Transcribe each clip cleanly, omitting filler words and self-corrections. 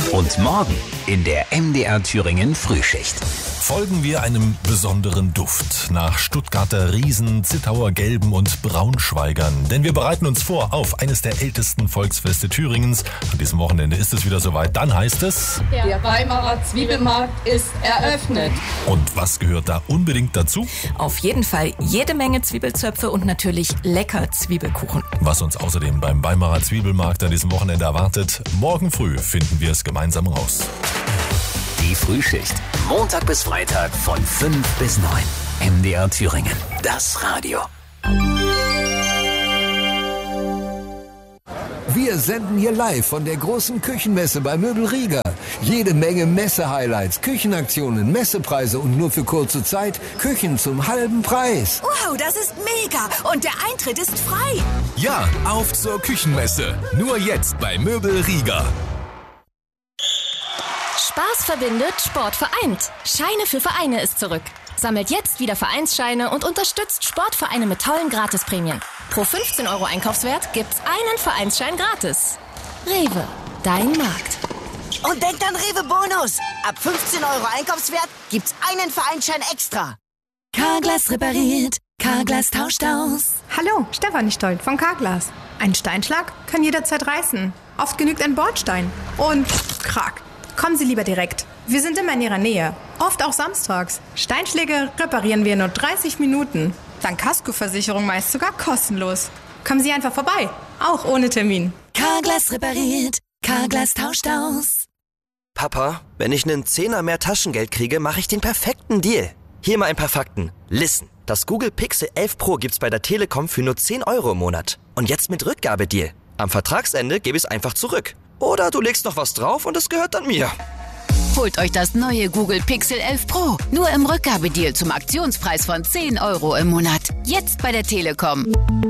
Und morgen in der MDR Thüringen Frühschicht. Folgen wir einem besonderen Duft nach Stuttgarter Riesen, Zittauer Gelben und Braunschweigern. Denn wir bereiten uns vor auf eines der ältesten Volksfeste Thüringens. An diesem Wochenende ist es wieder soweit. Dann heißt es: Der Weimarer Zwiebelmarkt ist eröffnet. Und was gehört da unbedingt dazu? Auf jeden Fall jede Menge Zwiebelzöpfe und natürlich lecker Zwiebelkuchen. Was uns außerdem beim Weimarer Zwiebelmarkt an diesem Wochenende erwartet, morgen früh finden wir es gemeinsam raus. Die Frühschicht. Montag bis Freitag von 5 bis 9. MDR Thüringen. Das Radio. Wir senden hier live von der großen Küchenmesse bei Möbel Rieger. Jede Menge Messe-Highlights, Küchenaktionen, Messepreise und nur für kurze Zeit Küchen zum halben Preis. Wow, das ist mega! Und der Eintritt ist frei. Ja, auf zur Küchenmesse. Nur jetzt bei Möbel Rieger. Spaß verbindet, Sport vereint. Scheine für Vereine ist zurück. Sammelt jetzt wieder Vereinsscheine und unterstützt Sportvereine mit tollen Gratisprämien. Pro 15 € Einkaufswert gibt's einen Vereinsschein gratis. Rewe, dein Markt. Und denkt an Rewe Bonus. Ab 15 € Einkaufswert gibt's einen Vereinsschein extra. Carglass repariert, Carglass tauscht aus. Hallo, Stefanie Stoll von Carglass. Ein Steinschlag kann jederzeit reißen. Oft genügt ein Bordstein. Und krack. Kommen Sie lieber direkt. Wir sind immer in Ihrer Nähe. Oft auch samstags. Steinschläge reparieren wir in nur 30 Minuten. Dank Kaskoversicherung meist sogar kostenlos. Kommen Sie einfach vorbei. Auch ohne Termin. Carglass repariert, Carglass tauscht aus. Papa, wenn ich einen Zehner mehr Taschengeld kriege, mache ich den perfekten Deal. Hier mal ein paar Fakten. Listen, das Google Pixel 11 Pro gibt's bei der Telekom für nur 10 € im Monat. Und jetzt mit Rückgabedeal. Am Vertragsende gebe ich es einfach zurück. Oder du legst noch was drauf und es gehört dann mir. Holt euch das neue Google Pixel 11 Pro. Nur im Rückgabedeal zum Aktionspreis von 10 € im Monat. Jetzt bei der Telekom.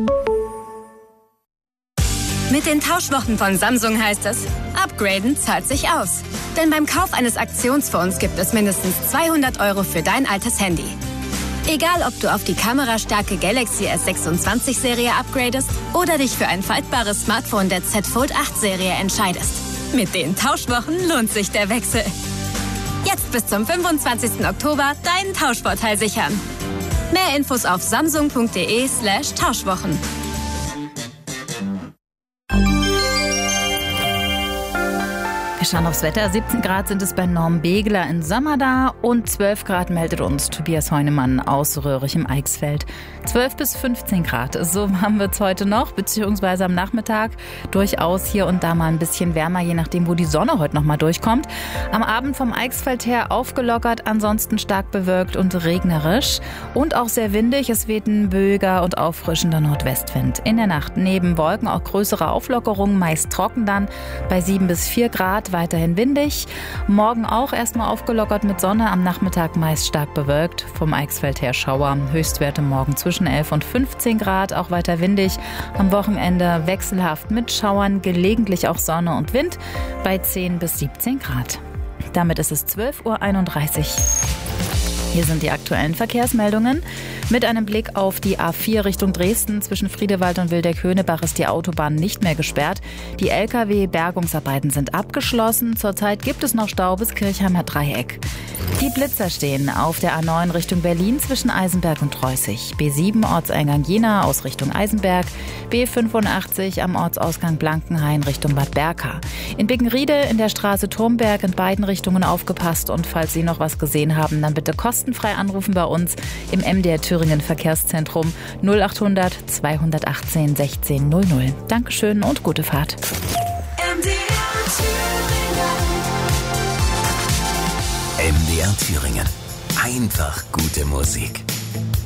Mit den Tauschwochen von Samsung heißt es, upgraden zahlt sich aus. Denn beim Kauf eines Aktionsfonds gibt es mindestens 200 € für dein altes Handy. Egal, ob du auf die kamerastarke Galaxy S26-Serie upgradest oder dich für ein faltbares Smartphone der Z Fold 8-Serie entscheidest. Mit den Tauschwochen lohnt sich der Wechsel. Jetzt bis zum 25. Oktober deinen Tauschvorteil sichern. Mehr Infos auf samsung.de/Tauschwochen. Wir schauen aufs Wetter. 17 Grad sind es bei Norm Begler in Sömmerda und 12 Grad meldet uns Tobias Heunemann aus Röhrig im Eichsfeld. 12 bis 15 Grad, so warm wird es heute noch, beziehungsweise am Nachmittag durchaus hier und da mal ein bisschen wärmer, je nachdem, wo die Sonne heute noch mal durchkommt. Am Abend vom Eichsfeld her aufgelockert, ansonsten stark bewölkt und regnerisch und auch sehr windig. Es weht ein böiger und auffrischender Nordwestwind. In der Nacht neben Wolken auch größere Auflockerungen, meist trocken dann bei 7 bis 4 Grad. Weiterhin windig. Morgen auch erstmal aufgelockert mit Sonne, am Nachmittag meist stark bewölkt. Vom Eichsfeld her Schauer. Höchstwerte morgen zwischen 11 und 15 Grad, auch weiter windig. Am Wochenende wechselhaft mit Schauern, gelegentlich auch Sonne und Wind bei 10 bis 17 Grad. Damit ist es 12:31 Uhr. Hier sind die aktuellen Verkehrsmeldungen. Mit einem Blick auf die A4 Richtung Dresden zwischen Friedewald und Wildeck-Höhnebach ist die Autobahn nicht mehr gesperrt. Die Lkw-Bergungsarbeiten sind abgeschlossen. Zurzeit gibt es noch Stau bis Kirchheimer Dreieck. Die Blitzer stehen auf der A9 Richtung Berlin zwischen Eisenberg und Treußig. B7 Ortseingang Jena aus Richtung Eisenberg. B85 am Ortsausgang Blankenhain Richtung Bad Berka. In Bickenriede in der Straße Turmberg in beiden Richtungen aufgepasst. Und falls Sie noch was gesehen haben, dann bitte kostenfrei anrufen bei uns im MDR Thüringen Verkehrszentrum 0800 218 16 00. Dankeschön und gute Fahrt. MDR Thüringen. Einfach gute Musik.